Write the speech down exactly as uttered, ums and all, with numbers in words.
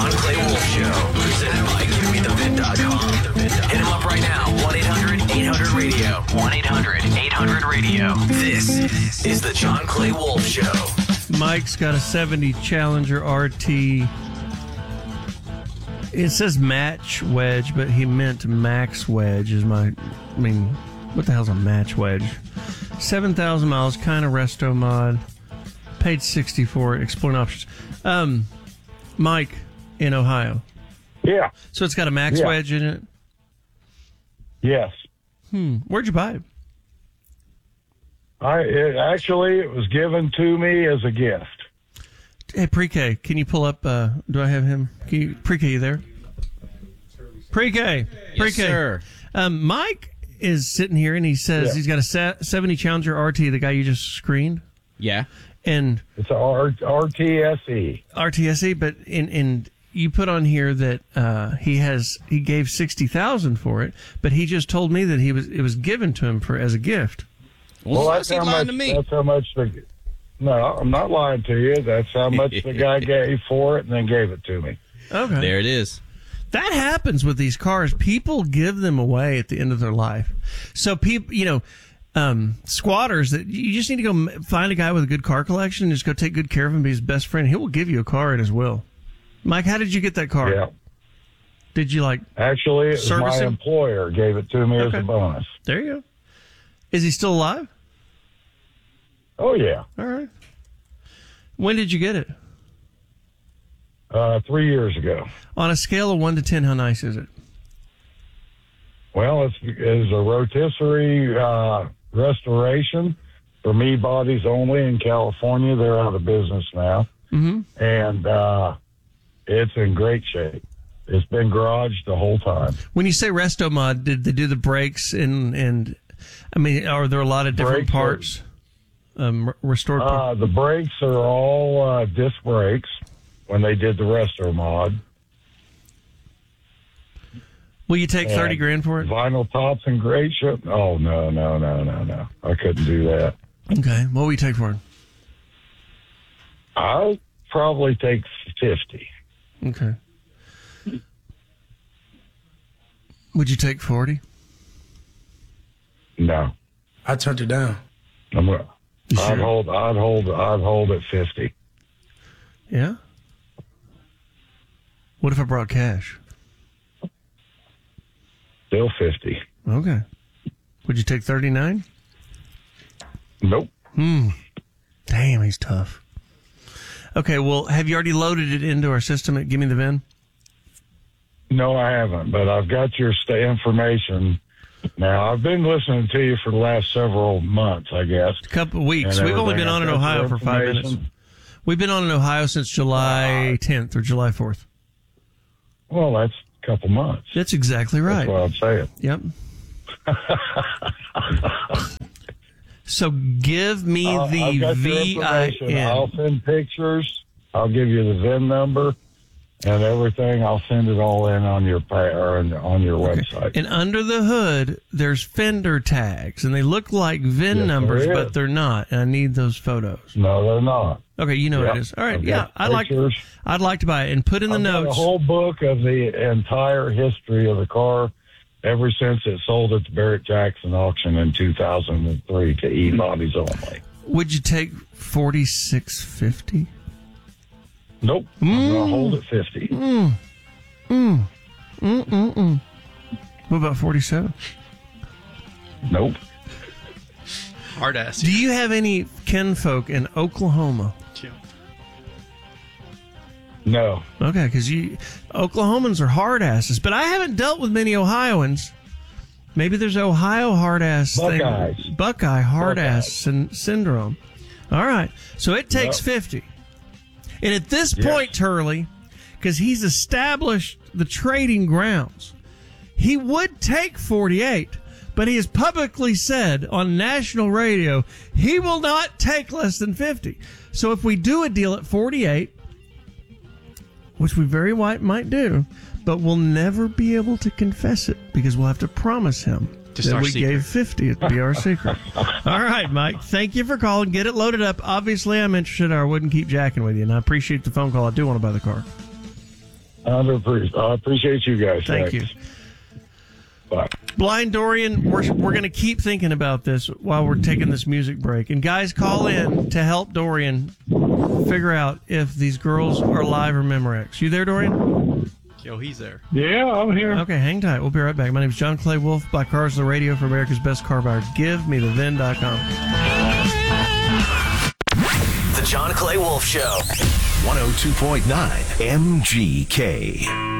John Clay Wolf Show, presented by Give Me The Vin dot com. Hit him up right now, one eight hundred eight hundred radio, one eight hundred eight hundred radio. This is the John Clay Wolf Show. Mike's got a seventy Challenger R T. It says match wedge, but he meant max wedge is my, I mean, what the hell's a match wedge? seven thousand miles, kind of resto mod. Paid sixty for it, exploring options. Um, Mike in Ohio. Yeah. So it's got a max yeah. wedge in it? Yes. Hmm. Where'd you buy it? I it, actually it was given to me as a gift. Hey, Pre-K, can you pull up? Uh, do I have him? Can you, Pre-K, you there? Pre-K, Pre-K. Yes, sir. Um, Mike is sitting here and he says yeah. he's got a seventy Challenger R T, the guy you just screened. Yeah. And it's a R- RTSE. R T S E, but in in you put on here that uh, he has he gave sixty thousand for it, but he just told me that he was it was given to him for as a gift. Well, well that's that's how lying much. to me. That's how much the. No, I'm not lying to you. That's how much the guy gave for it, and then gave it to me. Okay, there it is. That happens with these cars. People give them away at the end of their life. So people, you know, um, squatters that you just need to go find a guy with a good car collection, and just go take good care of him, be his best friend. He will give you a car at his will. Mike, how did you get that car? Yeah. Did you like Actually, it was service my him? employer gave it to me Okay. as a bonus. There you go. Is he still alive? Oh yeah. All right. When did you get it? Uh, three years ago. On a scale of one to ten, how nice is it? Well, it's, it's a rotisserie uh, restoration for me bodies only in California. They're out of business now. Mm-hmm. And uh, it's in great shape. It's been garaged the whole time. When you say resto mod, did they do the brakes and, and I mean, are there a lot of different Brakes parts? Um, re- restored Uh, parts? the brakes are all uh, disc brakes when they did the resto mod. Will you take thirty And grand for it? Vinyl tops in great shape. Oh, no, no, no, no, no. I couldn't do that. Okay. What will you take for it? I'll probably take fifty. Okay. Would you take forty? No. I turned it down. I'm gonna, You I'd sure? hold. I'd hold. I'd hold at fifty. Yeah? What if I brought cash? Still fifty. Okay. Would you take thirty-nine? Nope. Hmm. Damn, he's tough. Okay, well, have you already loaded it into our system at Give Me the Vin? No, I haven't. But I've got your sta information. Now I've been listening to you for the last several months, I guess. A couple of weeks. And We've only everything. been on in I've got Ohio your for five minutes. information. We've been on in Ohio since July tenth or July fourth. Well, that's a couple months. That's exactly right. That's what I'm saying. Yep. So give me I'll- the I've got your V I information. I'll N. send pictures. I'll give you the V I N number and everything. I'll send it all in on your pa- or on on your website. And under the hood, there's fender tags, and they look like V I N Yes, numbers, there is. but they're not. And I need those photos. No, they're not. Okay, you know what Yep. it is. All right, I've yeah, got I'd like, pictures. I'd like to buy it and put in the I've got notes. a whole book of the entire history of the car ever since it sold at the Barrett Jackson auction in two thousand three to E-Bodies only. Would you take forty-six fifty? Nope. I'm going to hold at fifty. Mm. Mm. Mm. Mm. Mm. What about forty-seven? Nope. Hard ass. Do you have any kinfolk in Oklahoma? No. Okay, because you Oklahomans are hard asses, but I haven't dealt with many Ohioans. Maybe there's Ohio hard ass Buckeyes. thing. Buckeye hard ass Buckeyes. syn- syndrome. All right, so it takes Yep. fifty, and at this Yes. point, Turley, because he's established the trading grounds, he would take forty-eight. But he has publicly said on national radio he will not take less than fifty. So if we do a deal at forty-eight, which we very white might do, but we'll never be able to confess it because we'll have to promise him Just that our we secret. gave fifty. It'd be our secret. All right, Mike. Thank you for calling. Get it loaded up. Obviously, I'm interested or I wouldn't keep jacking with you, and I appreciate the phone call. I do want to buy the car. I appreciate you guys. Thank Thanks. you. Bye. Blind Dorian, we're, we're going to keep thinking about this while we're taking this music break. And guys, call in to help Dorian figure out if these girls are live or Memorex. You there, Dorian? Yo, he's there. Yeah, I'm here. Okay, hang tight. We'll be right back. My name is John Clay Wolf. Black Cars on the Radio for America's Best Car Buyer. Give me the V I N dot com. The John Clay Wolf Show. one oh two point nine M G K.